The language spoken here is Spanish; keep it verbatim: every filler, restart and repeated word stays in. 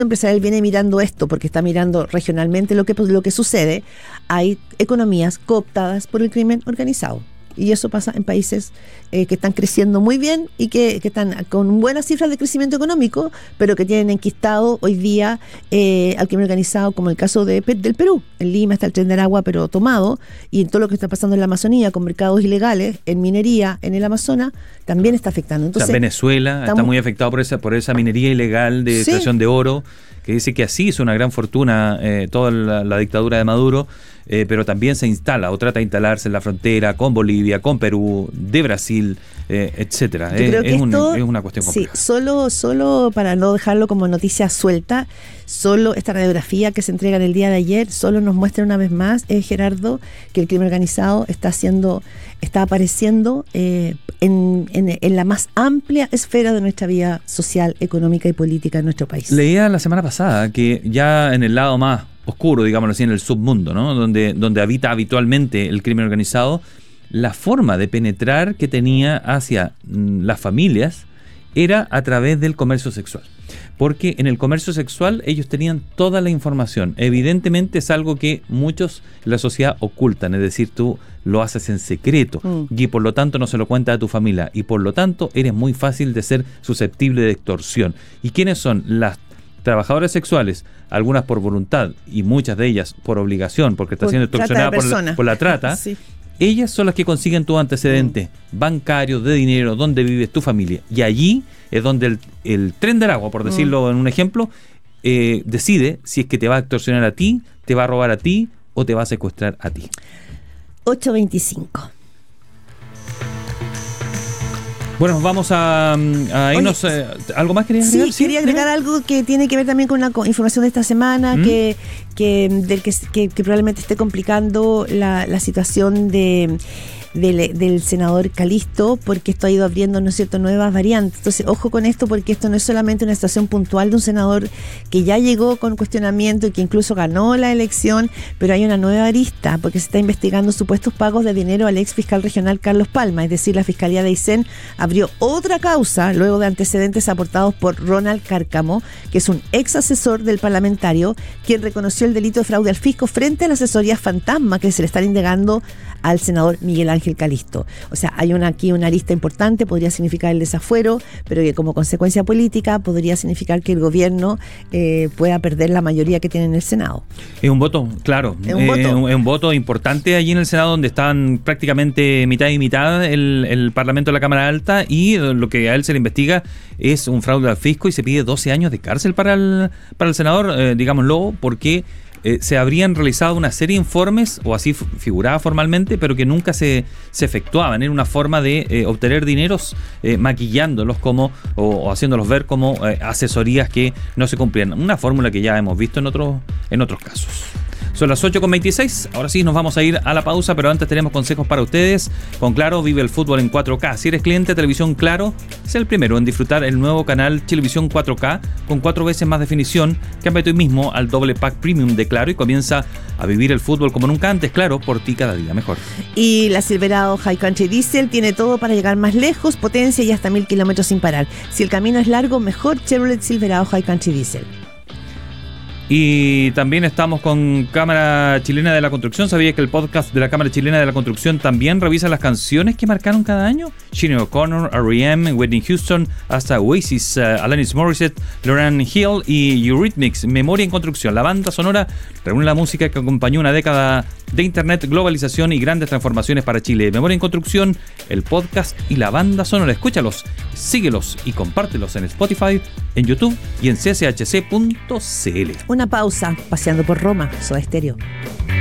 empresarial viene mirando esto, porque está mirando regionalmente lo que, lo que sucede, hay economías cooptadas por el crimen organizado. Y eso pasa en países eh, que están creciendo muy bien y que, que están con buenas cifras de crecimiento económico, pero que tienen enquistado hoy día eh, al crimen organizado, como el caso de, del Perú. En Lima está el Tren de Aragua, pero tomado, y en todo lo que está pasando en la Amazonía, con mercados ilegales, en minería, en el Amazonas, también está afectando. Entonces, o sea, Venezuela estamos, está muy afectado por esa, por esa minería ilegal de ¿sí? extracción de oro, que dice que así hizo una gran fortuna eh, toda la, la dictadura de Maduro. Eh, pero también se instala o trata de instalarse en la frontera con Bolivia, con Perú, de Brasil, eh, etcétera. Yo creo es, que es, esto, un, es una cuestión compleja. Sí, solo, solo para no dejarlo como noticia suelta, solo esta radiografía que se entrega en el día de ayer, solo nos muestra una vez más, eh, Gerardo, que el crimen organizado está haciendo, está apareciendo eh, en, en, en la más amplia esfera de nuestra vida social, económica y política en nuestro país. Leía la semana pasada que ya en el lado más oscuro, digámoslo así, en el submundo, ¿no? Donde, donde habita habitualmente el crimen organizado, la forma de penetrar que tenía hacia mm, las familias era a través del comercio sexual. Porque en el comercio sexual ellos tenían toda la información. Evidentemente es algo que muchos en la sociedad ocultan, es decir, tú lo haces en secreto mm. y por lo tanto no se lo cuentas a tu familia y por lo tanto eres muy fácil de ser susceptible de extorsión. ¿Y quiénes son las trabajadoras sexuales? Algunas por voluntad y muchas de ellas por obligación, porque está por siendo extorsionada por la, por la trata. Sí. Ellas son las que consiguen tu antecedente mm. bancario, de dinero, dónde vives, tu familia. Y allí es donde el, el Tren de Aragua, por decirlo mm. en un ejemplo, eh, decide si es que te va a extorsionar a ti, te va a robar a ti o te va a secuestrar a ti. ocho veinticinco. Bueno, vamos a, a irnos. Oye, eh, ¿algo más querías agregar? Sí, ¿sí? Quería agregar ¿no? algo que tiene que ver también con una información de esta semana, ¿Mm? que, que, del que, que, que probablemente esté complicando la, la situación de... Del, del senador Calisto, porque esto ha ido abriendo, ¿no es cierto?, nuevas variantes. Entonces, ojo con esto, porque esto no es solamente una situación puntual de un senador que ya llegó con cuestionamiento y que incluso ganó la elección, pero hay una nueva arista, porque se está investigando supuestos pagos de dinero al ex fiscal regional Carlos Palma, es decir, la Fiscalía de Aysén abrió otra causa luego de antecedentes aportados por Ronald Cárcamo, que es un ex asesor del parlamentario, quien reconoció el delito de fraude al fisco frente a la asesoría fantasma que se le están indagando al senador Miguel Ángel Calisto. O sea, hay una aquí una arista importante, podría significar el desafuero, pero que como consecuencia política podría significar que el gobierno eh, pueda perder la mayoría que tiene en el Senado. Es un voto, claro, es un, eh, voto? un, un voto importante allí en el Senado, donde están prácticamente mitad y mitad el, el Parlamento de la Cámara Alta, y lo que a él se le investiga es un fraude al fisco y se pide doce años de cárcel para el, para el senador, eh, digámoslo, porque Eh, se habrían realizado una serie de informes, o así f- figuraba formalmente, pero que nunca se, se efectuaban. Era una forma de eh, obtener dineros eh, maquillándolos como o, o haciéndolos ver como eh, asesorías que no se cumplían. Una fórmula que ya hemos visto en otros, en otros casos. Son las ocho con veintiséis, ahora sí nos vamos a ir a la pausa, pero antes tenemos consejos para ustedes. Con Claro vive el fútbol en cuatro K. Si eres cliente de Televisión Claro, sé el primero en disfrutar el nuevo canal Televisión cuatro K con cuatro veces más definición. Cámbiate hoy mismo al doble pack premium de Claro y comienza a vivir el fútbol como nunca antes. Claro, por ti cada día mejor. Y la Silverado High Country Diesel tiene todo para llegar más lejos, potencia y hasta mil kilómetros sin parar. Si el camino es largo, mejor Chevrolet Silverado High Country Diesel. Y también estamos con Cámara Chilena de la Construcción. ¿Sabía que el podcast de la Cámara Chilena de la Construcción también revisa las canciones que marcaron cada año? Sinéad O'Connor, R E M, Whitney Houston, hasta Oasis, uh, Alanis Morissette, Lauryn Hill y Eurythmics. Memoria en Construcción. La banda sonora reúne la música que acompañó una década de internet, globalización y grandes transformaciones para Chile. Memoria en Construcción, el podcast y la banda sonora. Escúchalos, síguelos y compártelos en Spotify, en YouTube y en c s h c punto c l. Una pausa, paseando por Roma, Soda Stereo.